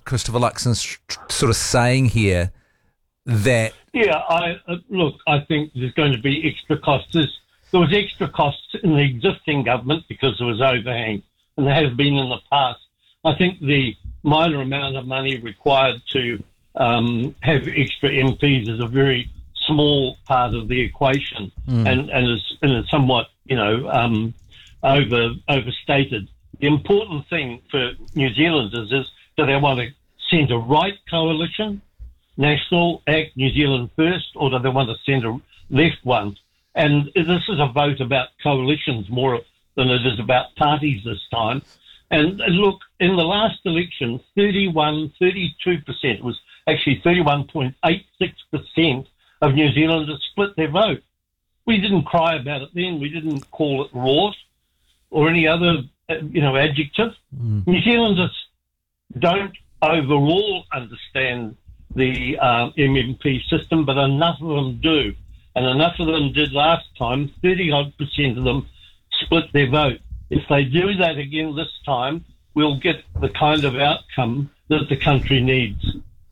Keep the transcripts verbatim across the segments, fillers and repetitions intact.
Christopher Luxon's sort of saying here that... Yeah, I uh, look, I think there's going to be extra costs. There's, there was extra costs in the existing government because there was overhang, and there has been in the past. I think the minor amount of money required to um, have extra M Ps is a very small part of the equation, mm. and, and, is, and is somewhat, you know, um, over overstated. The important thing for New Zealanders is, do they want a centre-right coalition, National Act, New Zealand First, or do they want a centre-left one? And this is a vote about coalitions more than it is about parties this time. And look, in the last election, thirty-one, thirty-two percent, was actually thirty-one point eight six percent of New Zealanders split their vote. We didn't cry about it then. We didn't call it rort or any other, you know, adjective. Mm. New Zealanders don't overall understand the um, M M P system, but enough of them do. And enough of them did last time. thirty-odd percent of them split their vote. If they do that again this time, we'll get the kind of outcome that the country needs.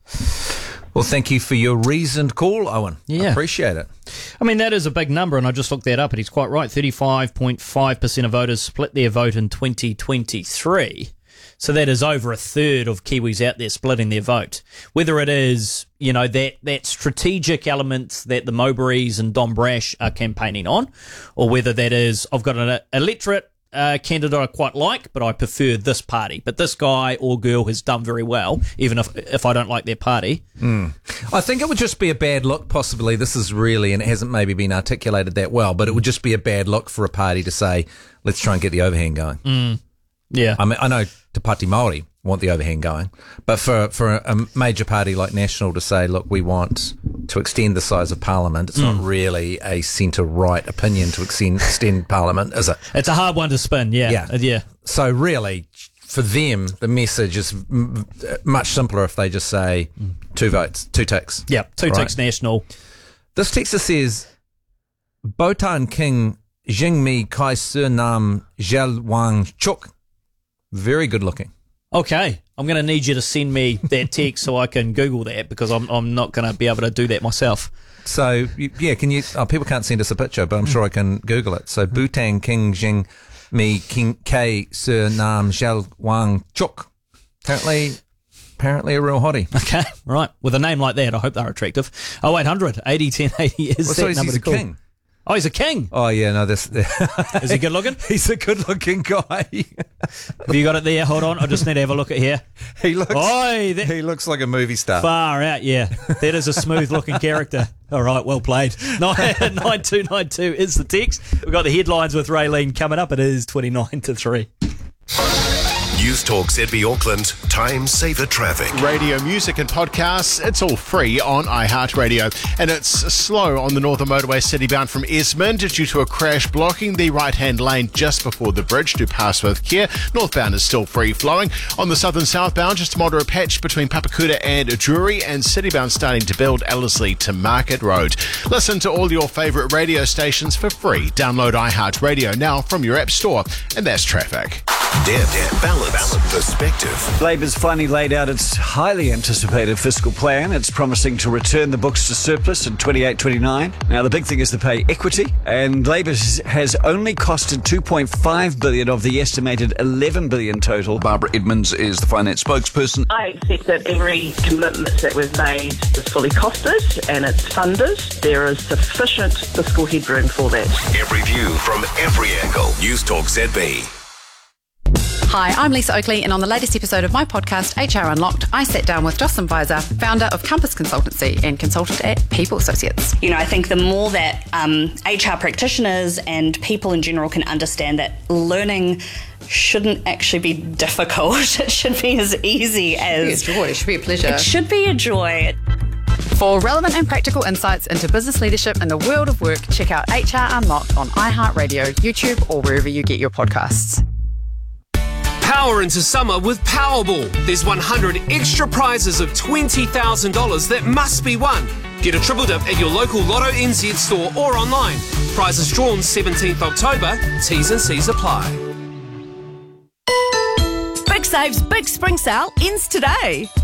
Well, thank you for your reasoned call, Owen. Yeah. I appreciate it. I mean, that is a big number, and I just looked that up, and he's quite right. thirty-five point five percent of voters split their vote in twenty twenty-three. So that is over a third of Kiwis out there splitting their vote. Whether it is, you know, that, that strategic element that the Mowbrays and Don Brash are campaigning on, or whether that is, I've got an electorate uh, candidate I quite like, but I prefer this party. But this guy or girl has done very well, even if if I don't like their party. Mm. I think it would just be a bad look, possibly. This is really, and it hasn't maybe been articulated that well, but it would just be a bad look for a party to say, let's try and get the overhang going. Mm. Yeah. I mean, I know Te Pāti Māori want the overhang going, but for for a major party like National to say, look, we want to extend the size of Parliament, it's mm. not really a centre-right opinion to extend, extend Parliament, is it? It's a hard one to spin, yeah. Yeah. Uh, yeah. So really, for them, the message is m- much simpler if they just say two votes, two ticks. Yeah, two right. ticks National. This texter says, Bhutan King Jingmi Kai Sur Nam Jal Wang Chuk. Very good looking. Okay, I'm going to need you to send me that text so I can Google that, because I'm I'm not going to be able to do that myself. So, yeah, can you... Oh, people can't send us a picture, but I'm sure I can Google it. So, Bhutan King Jing Mi King K Sir Nam Jal Wang Chuk. Apparently... Apparently a real hottie. Okay, right. With a name like that, I hope they're attractive. oh eight hundred eighty ten eighty is well, that so number he's to a call. king. Oh, he's a king. Oh, yeah, no, this... Is he good looking? He's a good looking guy. Have you got it there? Hold on, I just need to have a look at here. He looks... Oi, that, he looks like a movie star. Far out, yeah. That is a smooth looking character. All right, well played. nine two nine two is the text. We've got the headlines with Raylene coming up. It is twenty-nine to three. News Talk Z B Auckland, time saver traffic. Radio, music and podcasts, it's all free on iHeartRadio. And it's slow on the Northern Motorway citybound from Esmond due to a crash blocking the right-hand lane just before the bridge to pass with care. Northbound is still free-flowing. On the southern southbound, just a moderate patch between Papakuta and Drury, and citybound starting to build Ellerslie to Market Road. Listen to all your favourite radio stations for free. Download iHeartRadio now from your app store. And that's traffic. Deb, Deb, balance, balance, perspective. Labor's finally laid out its highly anticipated fiscal plan. It's promising to return the books to surplus in twenty-eight twenty-nine. Now, the big thing is the pay equity, and Labor has only costed two point five billion dollars of the estimated eleven billion dollars total. Barbara Edmonds is the finance spokesperson. I accept that every commitment that we've made is fully costed and it's funded. There is sufficient fiscal headroom for that. Every view from every angle. News Talk Z B. Hi, I'm Lisa Oakley, and on the latest episode of my podcast, H R Unlocked, I sat down with Jocelyn Visor, founder of Compass Consultancy and consultant at People Associates. You know, I think the more that um, H R practitioners and people in general can understand that learning shouldn't actually be difficult. It should be as easy as... It should be a joy. It should be a pleasure. It should be a joy. For relevant and practical insights into business leadership in the world of work, check out H R Unlocked on iHeartRadio, YouTube, or wherever you get your podcasts. Power into summer with Powerball. There's one hundred extra prizes of twenty thousand dollars that must be won. Get a triple dip at your local Lotto N Z store or online. Prizes drawn seventeenth October. T's and C's apply. Big Saves Big Spring Sale ends today.